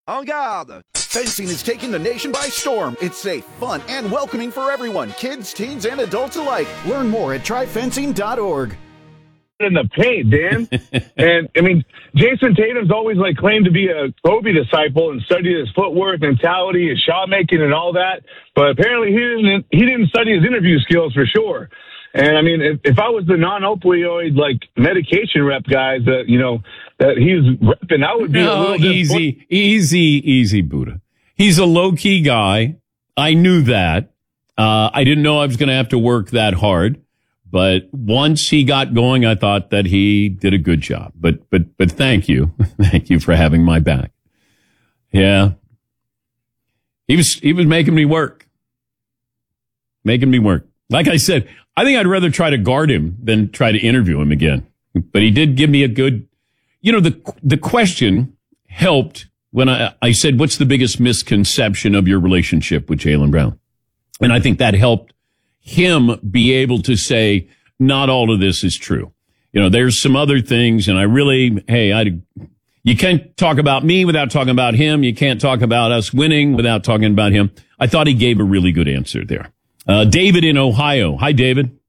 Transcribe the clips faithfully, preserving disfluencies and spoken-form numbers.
En garde! Fencing is taking the nation by storm. It's safe, fun, and welcoming for everyone, kids, teens, and adults alike. Learn more at try fencing dot org. In the paint, Dan. And, I mean, Jason Tatum's always, like, claimed to be a Kobe disciple and studied his footwork, mentality, his shot making, and all that. But apparently he didn't, he didn't study his interview skills for sure. And, I mean, if, if I was the non-opioid, like, medication rep guys that, you know, that he's repping, I would be no, a little easy, easy, easy, Buddha. He's a low-key guy. I knew that. Uh, I didn't know I was going to have to work that hard. But once he got going, I thought that he did a good job. But, but, but thank you. Thank you for having my back. Yeah. He was, he was making me work. Making me work. Like I said, I think I'd rather try to guard him than try to interview him again. But he did give me a good, you know, the, the question helped when I, I said, what's the biggest misconception of your relationship with Jaylen Brown? And I think that helped him be able to say, not all of this is true. You know, there's some other things, and I really, hey, I, you can't talk about me without talking about him. You can't talk about us winning without talking about him. I thought he gave a really good answer there. Uh, David in Ohio. Hi, David.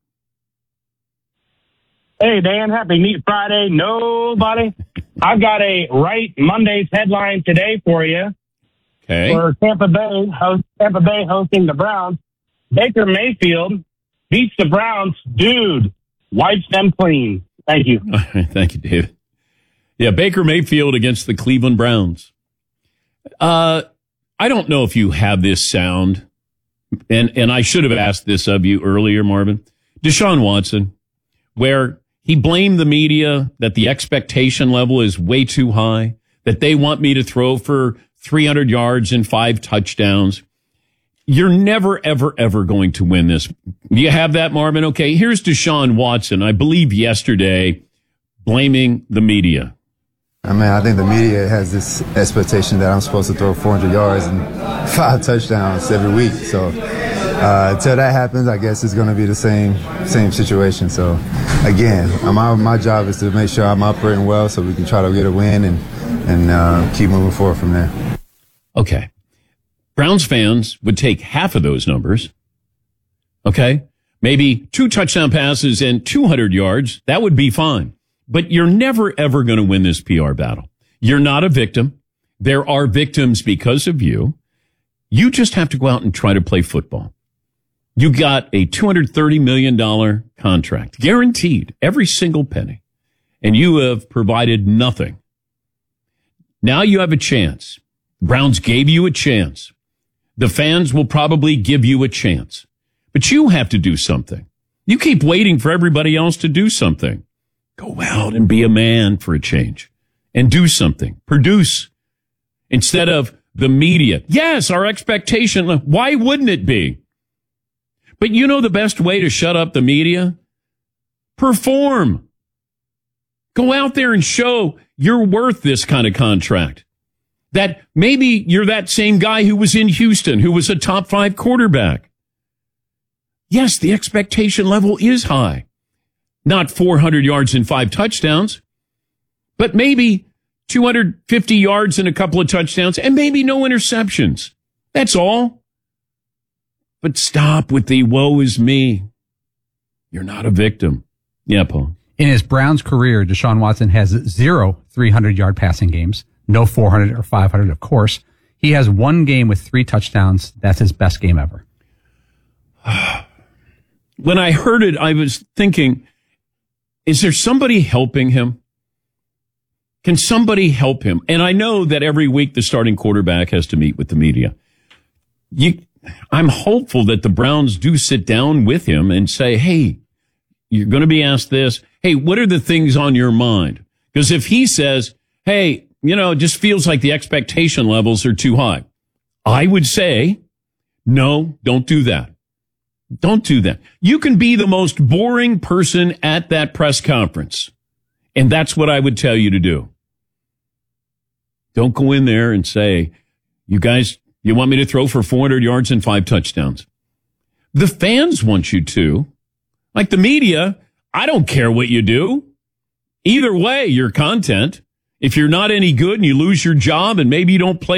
Hey, Dan. Happy Meat Friday. Nobody. I've got a Right Monday's headline today for you. Okay. For Tampa Bay, host, Tampa Bay hosting the Browns. Baker Mayfield beats the Browns. Dude, wipes them clean. Thank you. Thank you, David. Yeah, Baker Mayfield against the Cleveland Browns. Uh, I don't know if you have this sound, and, and I should have asked this of you earlier, Marvin. Deshaun Watson, where he blamed the media that the expectation level is way too high, that they want me to throw for three hundred yards and five touchdowns. You're never, ever, ever going to win this. Do you have that, Marvin? Okay, here's Deshaun Watson, I believe yesterday, blaming the media. I mean, I think the media has this expectation that I'm supposed to throw four hundred yards and five touchdowns every week. So uh, until that happens, I guess it's going to be the same same situation. So again, my, my job is to make sure I'm operating well so we can try to get a win and, and uh, keep moving forward from there. Okay. Browns fans would take half of those numbers. Okay. Maybe two touchdown passes and two hundred yards. That would be fine. But you're never, ever going to win this P R battle. You're not a victim. There are victims because of you. You just have to go out and try to play football. You got a two hundred thirty million dollars contract, guaranteed, every single penny. And you have provided nothing. Now you have a chance. The Browns gave you a chance. The fans will probably give you a chance. But you have to do something. You keep waiting for everybody else to do something. Go out and be a man for a change. And do something. Produce. Instead of the media. Yes, our expectation. Why wouldn't it be? But you know the best way to shut up the media? Perform. Go out there and show you're worth this kind of contract. That maybe you're that same guy who was in Houston, who was a top five quarterback. Yes, the expectation level is high. Not four hundred yards and five touchdowns, but maybe two hundred fifty yards and a couple of touchdowns and maybe no interceptions. That's all. But stop with the woe is me. You're not a victim. Yeah, Paul. In his Browns career, Deshaun Watson has zero three hundred yard passing games. No four hundred or five hundred, of course. He has one game with three touchdowns. That's his best game ever. When I heard it, I was thinking, is there somebody helping him? Can somebody help him? And I know that every week the starting quarterback has to meet with the media. You, I'm hopeful that the Browns do sit down with him and say, hey, you're going to be asked this. Hey, what are the things on your mind? Because if he says, hey, you know, it just feels like the expectation levels are too high, I would say, no, don't do that. Don't do that. You can be the most boring person at that press conference. And that's what I would tell you to do. Don't go in there and say, you guys, you want me to throw for four hundred yards and five touchdowns. The fans want you to. Like the media, I don't care what you do. Either way, your content. If you're not any good and you lose your job and maybe you don't play